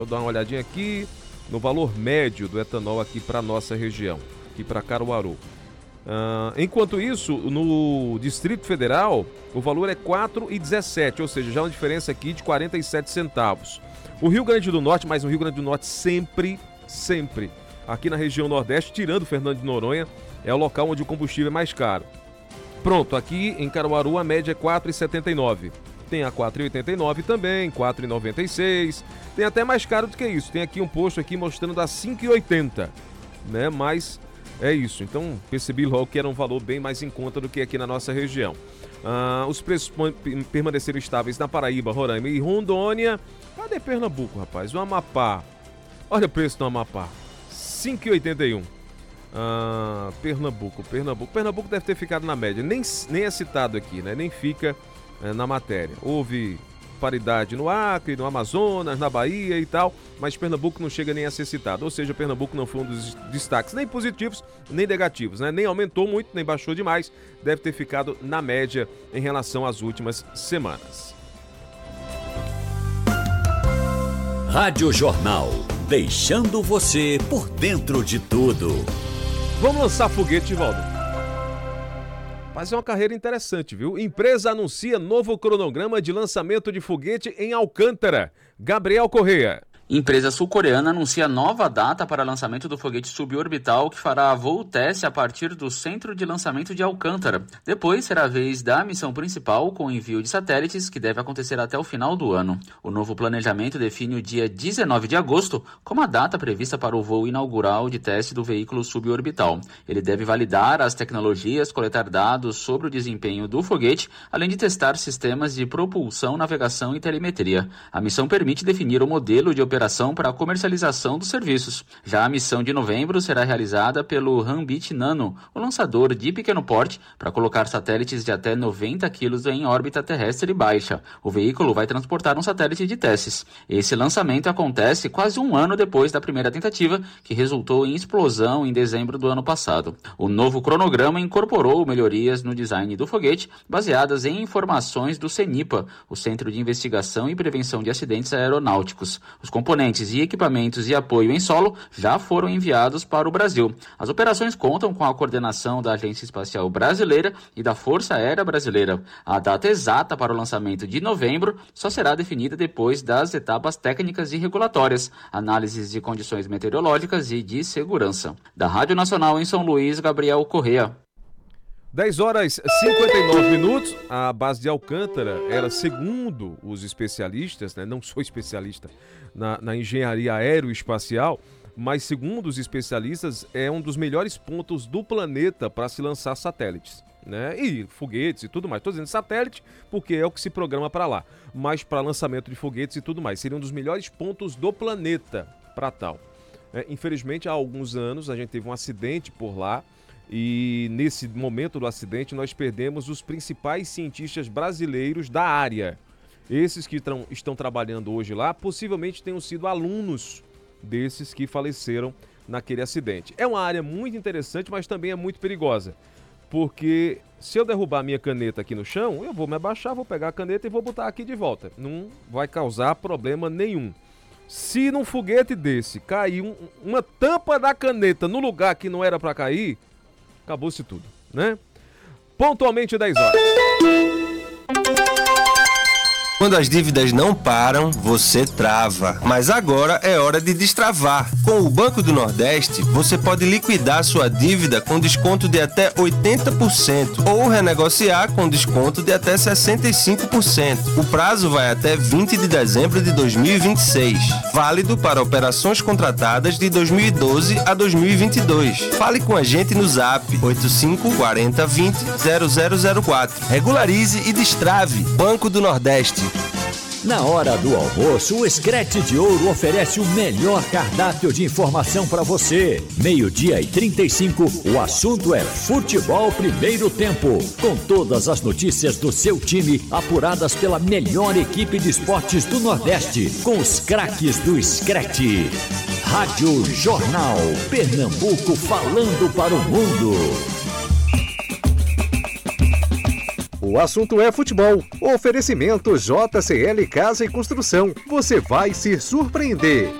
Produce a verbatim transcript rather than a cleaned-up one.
Vou dar uma olhadinha aqui no valor médio do etanol aqui para nossa região, aqui para Caruaru. Uh, enquanto isso, no Distrito Federal, o valor é quatro reais e dezessete centavos, ou seja, já uma diferença aqui de quarenta e sete centavos. O Rio Grande do Norte, mas o Rio Grande do Norte sempre, sempre, aqui na região Nordeste, tirando Fernando de Noronha, é o local onde o combustível é mais caro. Pronto, aqui em Caruaru a média é quatro reais e setenta e nove centavos. Tem a quatro reais e oitenta e nove centavos também, quatro reais e noventa e seis centavos. Tem até mais caro do que isso. Tem aqui um posto aqui mostrando a cinco reais e oitenta centavos, né? Mas é isso. Então percebi logo que era um valor bem mais em conta do que aqui na nossa região. Ah, os preços permaneceram estáveis na Paraíba, Roraima e Rondônia. Cadê Pernambuco, rapaz? O Amapá. Olha o preço do Amapá. cinco reais e oitenta e um centavos. Ah, Pernambuco, Pernambuco. Pernambuco deve ter ficado na média. Nem, nem é citado aqui, né? Nem fica é, na matéria. Houve paridade no Acre, no Amazonas, na Bahia e tal, mas Pernambuco não chega nem a ser citado. Ou seja, Pernambuco não foi um dos destaques nem positivos, nem negativos, né? Nem aumentou muito, nem baixou demais. Deve ter ficado na média em relação às últimas semanas. Rádio Jornal, deixando você por dentro de tudo. Vamos lançar foguete, Valdo. Mas é uma carreira interessante, viu? Empresa anuncia novo cronograma de lançamento de foguete em Alcântara. Gabriel Correia. Empresa sul-coreana anuncia nova data para lançamento do foguete suborbital que fará voo teste a partir do centro de lançamento de Alcântara. Depois será a vez da missão principal com envio de satélites, que deve acontecer até o final do ano. O novo planejamento define o dia dezenove de agosto como a data prevista para o voo inaugural de teste do veículo suborbital. Ele deve validar as tecnologias, coletar dados sobre o desempenho do foguete, além de testar sistemas de propulsão, navegação e telemetria. A missão permite definir o modelo de operação para a comercialização dos serviços. Já a missão de novembro será realizada pelo Hanbit Nano, o lançador de pequeno porte, para colocar satélites de até noventa quilos em órbita terrestre baixa. O veículo vai transportar um satélite de testes. Esse lançamento acontece quase um ano depois da primeira tentativa, que resultou em explosão em dezembro do ano passado. O novo cronograma incorporou melhorias no design do foguete, baseadas em informações do CENIPA, o Centro de Investigação e Prevenção de Acidentes Aeronáuticos. Os componentes e equipamentos de apoio em solo já foram enviados para o Brasil. As operações contam com a coordenação da Agência Espacial Brasileira e da Força Aérea Brasileira. A data exata para o lançamento de novembro só será definida depois das etapas técnicas e regulatórias, análises de condições meteorológicas e de segurança. Da Rádio Nacional em São Luís, Gabriel Correia. dez horas e cinquenta e nove minutos, a base de Alcântara era, segundo os especialistas, né, não sou especialista na, na engenharia aeroespacial, mas segundo os especialistas é um dos melhores pontos do planeta para se lançar satélites, né, e foguetes e tudo mais. Estou dizendo satélite porque é o que se programa para lá, mas para lançamento de foguetes e tudo mais, seria um dos melhores pontos do planeta para tal. É, infelizmente, há alguns anos a gente teve um acidente por lá, e nesse momento do acidente nós perdemos os principais cientistas brasileiros da área. Esses que tão, estão trabalhando hoje lá possivelmente tenham sido alunos desses que faleceram naquele acidente. É uma área muito interessante, mas também é muito perigosa, porque se eu derrubar minha caneta aqui no chão, eu vou me abaixar, vou pegar a caneta e vou botar aqui de volta. Não vai causar problema nenhum. Se num foguete desse cair um, uma tampa da caneta no lugar que não era para cair, acabou-se tudo, né? Pontualmente dez horas. Quando as dívidas não param, você trava. Mas agora é hora de destravar. Com o Banco do Nordeste, você pode liquidar sua dívida com desconto de até oitenta por cento ou renegociar com desconto de até sessenta e cinco por cento. O prazo vai até vinte de dezembro de dois mil e vinte e seis. Válido para operações contratadas de dois mil e doze a dois mil e vinte e dois. Fale com a gente no Zap oito cinco quatro zero vinte zero zero zero quatro. Regularize e destrave. Banco do Nordeste. Na hora do almoço, o Screte de Ouro oferece o melhor cardápio de informação para você. Meio-dia e trinta e cinco, o assunto é Futebol Primeiro Tempo, com todas as notícias do seu time apuradas pela melhor equipe de esportes do Nordeste, com os craques do Screte. Rádio Jornal, Pernambuco falando para o mundo. o assunto é futebol. Oferecimento J C L Casa e Construção. Você vai se surpreender.